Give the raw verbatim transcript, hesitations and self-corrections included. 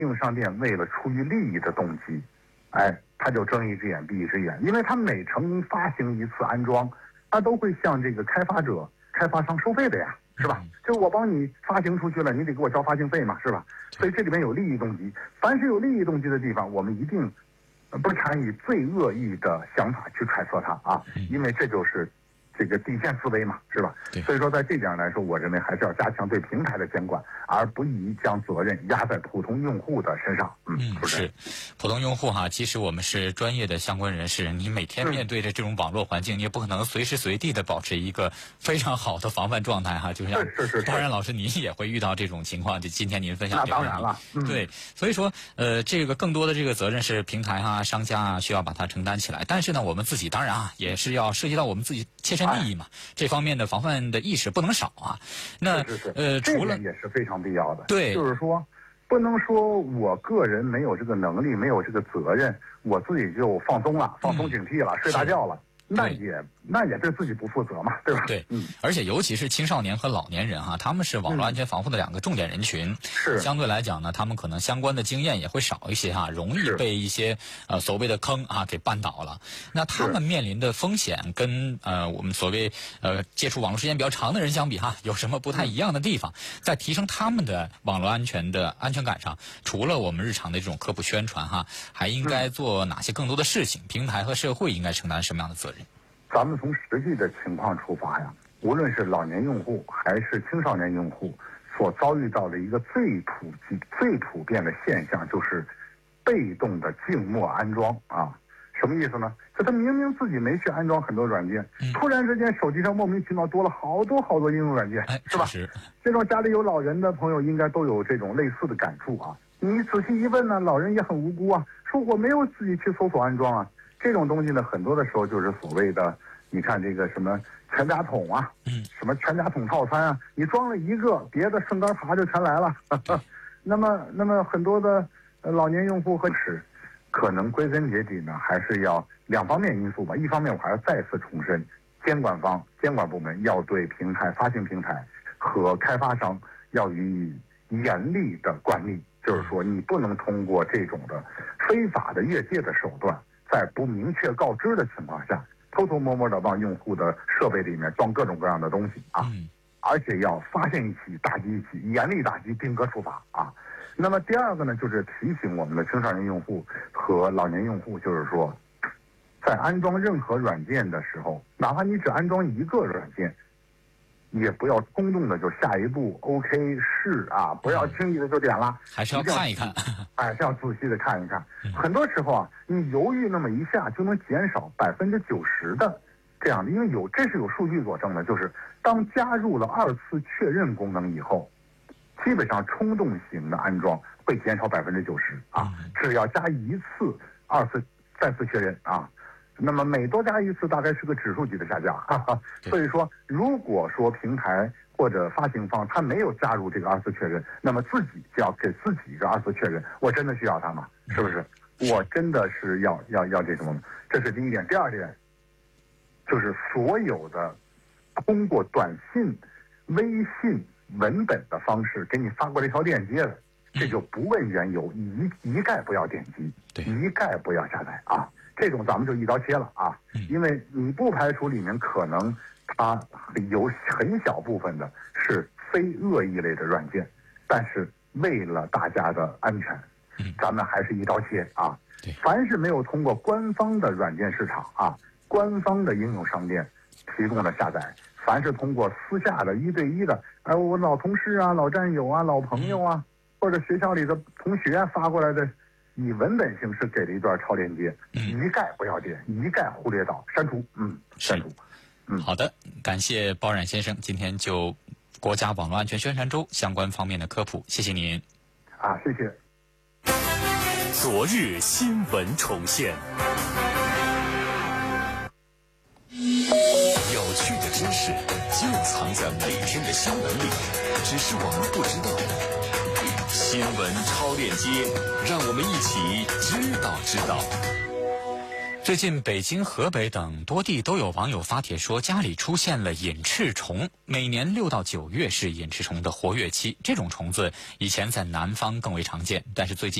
应用商店为了出于利益的动机，哎，他就睁一只眼闭一只眼，因为他每成发行一次安装，他都会向这个开发者、开发商收费的呀，是吧？就是我帮你发行出去了，你得给我交发行费嘛，是吧？所以这里面有利益动机，凡是有利益动机的地方，我们一定不参与最恶意的想法去揣测它啊，因为这就是这个底线思维嘛，是吧？所以说在这点来说，我认为还是要加强对平台的监管，而不宜将责任压在普通用户的身上。嗯， 嗯是，普通用户哈，其实我们是专业的相关人士，你每天面对着这种网络环境，你也不可能随时随地的保持一个非常好的防范状态哈。就像是是， 当然老师您也会遇到这种情况，就今天您分享这个。 那当然了，嗯、 对，所以说呃，这个更多的这个责任是平台啊、商家啊需要把它承担起来，但是呢，我们自己当然啊也是要涉及到我们自己切身利益嘛，哎、这方面的防范的意识不能少啊。那是是是呃，除了也是非常必要的。 对， 就是说，不能说我个人没有这个能力，没有这个责任，我自己就放松了，放松警惕了，嗯、睡大觉了。那也那也对自己不负责嘛，对吧？ 对，嗯，而且尤其是青少年和老年人哈、啊，他们是网络安全防护的两个重点人群。 是、嗯、 相对来讲呢，他们可能相关的经验也会少一些哈、啊，容易被一些呃所谓的坑啊给绊倒了。那他们面临的风险跟呃我们所谓呃接触网络时间比较长的人相比哈、啊，有什么不太一样的地方？嗯、在提升他们的网络安全的安全感上，除了我们日常的这种科普宣传哈、啊，还应该做哪些更多的事情？平台和社会应该承担什么样的责任？ 咱们从实际的情况出发呀，无论是老年用户还是青少年用户，所遭遇到的一个最普及、最普遍的现象，就是被动的静默安装啊。什么意思呢？就他明明自己没去安装很多软件，嗯、突然之间手机上莫名其妙多了好多好多应用软件， 哎、 是吧？ 是这种家里有老人的朋友应该都有这种类似的感触啊。你仔细一问呢，老人也很无辜啊，说我没有自己去搜索安装啊。这种东西呢，很多的时候就是所谓的，你看这个什么全家桶啊， 嗯， 什么全家桶套餐啊，你装了一个，别的顺杆爬就全来了。呵呵那么，那么很多的老年用户和是，可能归根结底呢，还是要两方面因素吧。一方面，我还要再次重申，监管方、监管部门要对平台、发行平台和开发商要予以严厉的管理，就是说，你不能通过这种的非法的越界的手段。在不明确告知的情况下，偷偷摸摸的往用户的设备里面装各种各样的东西啊， 嗯、 而且要发现一起打击一起，严厉打击，定格处罚啊。那么第二个呢，就是提醒我们的青少年用户和老年用户，就是说，在安装任何软件的时候，哪怕你只安装一个软件，也不要冲动的就下一步 OK 是啊，不要轻易的就点了， 还是要看一看， 哎，是要仔细的看一看。嗯、很多时候啊，你犹豫那么一下就能减少百分之九十的这样的，因为有这是有数据佐证的，就是当加入了二次确认功能以后，基本上冲动型的安装会减少百分之九十啊， 嗯、 只要加一次二次再次确认啊。那么每多加一次，大概是个指数级的下降，哈哈。所以说，如果说平台或者发行方他没有加入这个二次确认，那么自己就要给自己一个二次确认，我真的需要它吗？是不是？我真的是要要要这什么吗？这是第一点。第二点，就是所有的通过短信、微信文本的方式给你发过这条链接的，这就不问缘由，一一概不要点击，一概不要下载啊。这种咱们就一刀切了啊，因为你不排除里面可能它有很小部分的是非恶意类的软件，但是为了大家的安全，咱们还是一刀切啊。凡是没有通过官方的软件市场啊、官方的应用商店提供的下载，凡是通过私下的一对一的，哎，我老同事啊、老战友啊、老朋友啊，或者学校里的同学发过来的。以文本形式给了一段超链接，一概不要点，一概忽略到删除，嗯，删除。嗯， 好的，感谢包冉先生今天就国家网络安全宣传周相关方面的科普，谢谢您。 啊，谢谢。 昨日新闻重现，有趣的知识就藏在每天的新闻里，只是我们不知道。新闻超链接，让我们一起知道知道。 最近北京、河北等多地都有网友发帖说家里出现了隐翅虫，每年六到九月是隐翅虫的活跃期。这种虫子以前在南方更为常见，但是最近